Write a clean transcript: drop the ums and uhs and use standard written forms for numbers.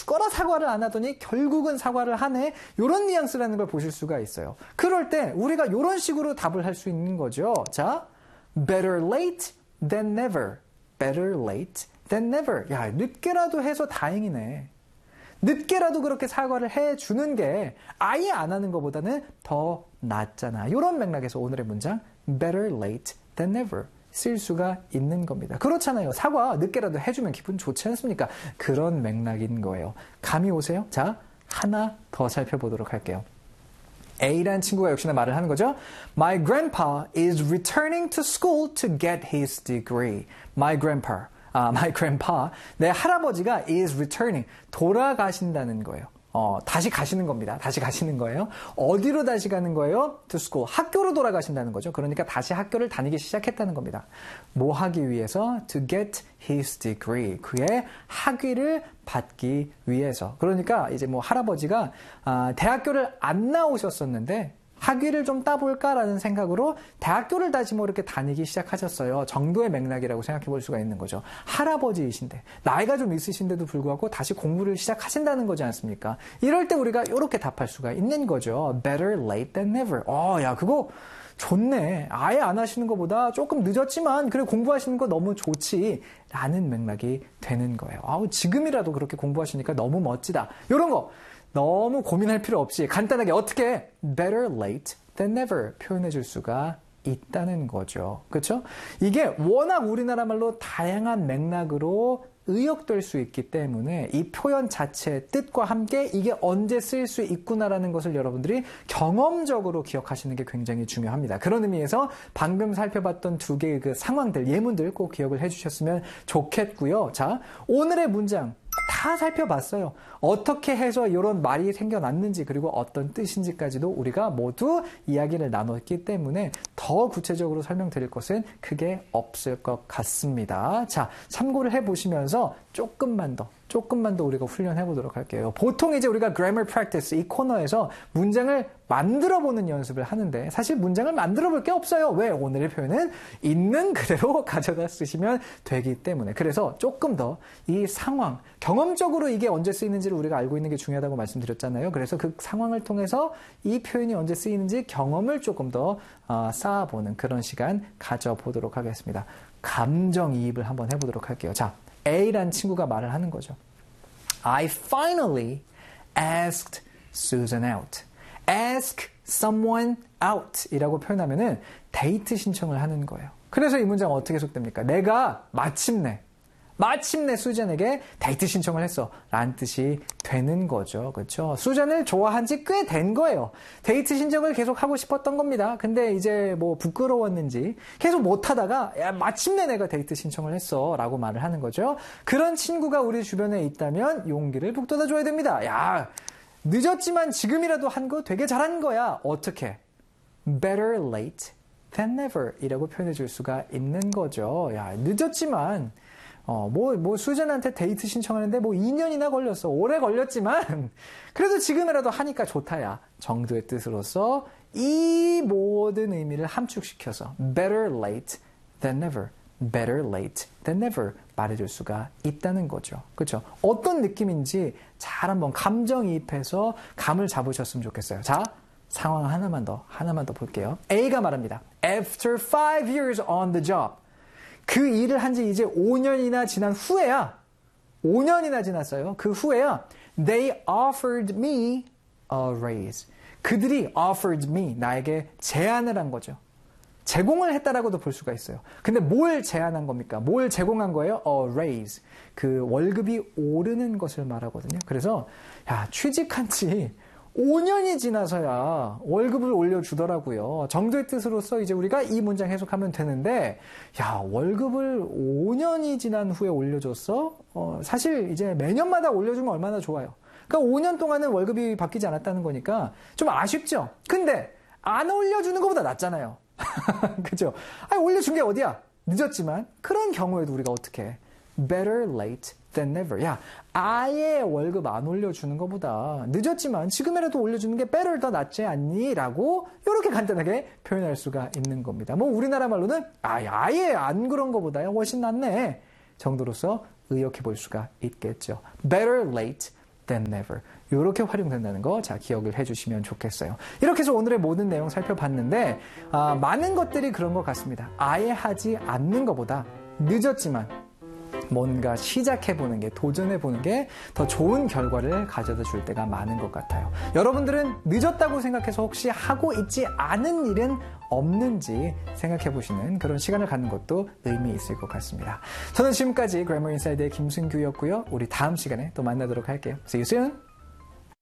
죽어라 사과를 안 하더니 결국은 사과를 하네. 이런 뉘앙스라는 걸 보실 수가 있어요. 그럴 때 우리가 이런 식으로 답을 할 수 있는 거죠. 자, better late than never. better late than never. 야, 늦게라도 해서 다행이네. 늦게라도 그렇게 사과를 해주는 게 아예 안 하는 것보다는 더 낫잖아. 이런 맥락에서 오늘의 문장 better late than never 쓸 수가 있는 겁니다. 그렇잖아요. 사과 늦게라도 해주면 기분 좋지 않습니까? 그런 맥락인 거예요. 감이 오세요? 자, 하나 더 살펴보도록 할게요. A라는 친구가 역시나 말을 하는 거죠. My grandpa is returning to school to get his degree. My grandpa, 내 할아버지가 is returning, 돌아가신다는 거예요. 다시 가시는 겁니다. 다시 가시는 거예요. 어디로 다시 가는 거예요? To school. 학교로 돌아가신다는 거죠. 그러니까 다시 학교를 다니기 시작했다는 겁니다. 뭐 하기 위해서? To get his degree. 그의 학위를 받기 위해서. 그러니까 이제 뭐 할아버지가 대학교를 안 나오셨었는데 학위를 좀 따볼까라는 생각으로 대학교를 다시 뭐 이렇게 다니기 시작하셨어요. 정도의 맥락이라고 생각해 볼 수가 있는 거죠. 할아버지이신데 나이가 좀 있으신데도 불구하고 다시 공부를 시작하신다는 거지 않습니까? 이럴 때 우리가 이렇게 답할 수가 있는 거죠. Better late than never. 야, 그거 좋네. 아예 안 하시는 것보다 조금 늦었지만 그래 공부하시는 거 너무 좋지 라는 맥락이 되는 거예요. 지금이라도 그렇게 공부하시니까 너무 멋지다. 이런 거 너무 고민할 필요 없이 간단하게 어떻게 better late than never 표현해 줄 수가 있다는 거죠. 그렇죠? 이게 워낙 우리나라 말로 다양한 맥락으로 의역될 수 있기 때문에 이 표현 자체의 뜻과 함께 이게 언제 쓸 수 있구나라는 것을 여러분들이 경험적으로 기억하시는 게 굉장히 중요합니다. 그런 의미에서 방금 살펴봤던 두 개의 그 상황들, 예문들 꼭 기억을 해주셨으면 좋겠고요. 자, 오늘의 문장 다 살펴봤어요. 어떻게 해서 이런 말이 생겨났는지 그리고 어떤 뜻인지까지도 우리가 모두 이야기를 나눴기 때문에 더 구체적으로 설명드릴 것은 크게 없을 것 같습니다. 자, 참고를 해보시면서 조금만 더 우리가 훈련해 보도록 할게요. 보통 이제 우리가 grammar practice 이 코너에서 문장을 만들어 보는 연습을 하는데 사실 문장을 만들어 볼 게 없어요. 왜? 오늘의 표현은 있는 그대로 가져다 쓰시면 되기 때문에. 그래서 조금 더 이 상황, 경험적으로 이게 언제 쓰이는지를 우리가 알고 있는 게 중요하다고 말씀드렸잖아요. 그래서 그 상황을 통해서 이 표현이 언제 쓰이는지 경험을 조금 더 쌓아보는 그런 시간 가져보도록 하겠습니다. 감정이입을 한번 해보도록 할게요. 자, A라는 친구가 말을 하는 거죠. I finally asked Susan out. Ask someone out 이라고 표현하면은 데이트 신청을 하는 거예요. 그래서 이 문장 어떻게 해석됩니까? 내가 마침내 수잔에게 데이트 신청을 했어 라는 뜻이 되는 거죠. 그렇죠? 수잔을 좋아한 지 꽤 된 거예요. 데이트 신청을 계속 하고 싶었던 겁니다. 근데 이제 뭐 부끄러웠는지 계속 못하다가 야, 마침내 내가 데이트 신청을 했어 라고 말을 하는 거죠. 그런 친구가 우리 주변에 있다면 용기를 북돋아 줘야 됩니다. 야, 늦었지만 지금이라도 한 거 되게 잘한 거야. 어떻게? Better late than never 이라고 표현해 줄 수가 있는 거죠. 야, 늦었지만 수잔한테 데이트 신청하는데 2년이나 걸렸어. 오래 걸렸지만, 그래도 지금이라도 하니까 좋다야. 정도의 뜻으로서 이 모든 의미를 함축시켜서 better late than never, better late than never 말해줄 수가 있다는 거죠. 그렇죠? 어떤 느낌인지 잘 한번 감정이입해서 감을 잡으셨으면 좋겠어요. 자, 상황 하나만 더 볼게요. A가 말합니다. After 5 years on the job. 그 일을 한 지 이제 5년이나 지난 후에야, 5년이나 지났어요. 그 후에야, they offered me a raise. 그들이 offered me, 나에게 제안을 한 거죠. 제공을 했다라고도 볼 수가 있어요. 근데 뭘 제안한 겁니까? 뭘 제공한 거예요? A raise. 그 월급이 오르는 것을 말하거든요. 그래서, 야, 취직한 지 5년이 지나서야 월급을 올려주더라고요. 정도의 뜻으로서 이제 우리가 이 문장 해석하면 되는데, 야, 월급을 5년이 지난 후에 올려줬어? 사실 이제 매년마다 올려주면 얼마나 좋아요. 그러니까 5년 동안은 월급이 바뀌지 않았다는 거니까 좀 아쉽죠? 근데 안 올려주는 것보다 낫잖아요. 그죠? 아니, 올려준 게 어디야? 늦었지만 그런 경우에도 우리가 어떻게 해? Better late than never. 야, 아예 월급 안 올려주는 것보다 늦었지만 지금이라도 올려주는 게 better 더 낫지 않니? 라고 이렇게 간단하게 표현할 수가 있는 겁니다. 뭐 우리나라 말로는 아예 안 그런 것보다 훨씬 낫네 정도로서 의역해 볼 수가 있겠죠. Better late than never. 이렇게 활용된다는 거 자 기억을 해주시면 좋겠어요. 이렇게 해서 오늘의 모든 내용 살펴봤는데 많은 것들이 그런 것 같습니다. 아예 하지 않는 것보다 늦었지만 뭔가 시작해보는 게, 도전해보는 게 더 좋은 결과를 가져다 줄 때가 많은 것 같아요. 여러분들은 늦었다고 생각해서 혹시 하고 있지 않은 일은 없는지 생각해보시는 그런 시간을 갖는 것도 의미 있을 것 같습니다. 저는 지금까지 Grammar Inside의 김승규였고요. 우리 다음 시간에 또 만나도록 할게요. See you soon!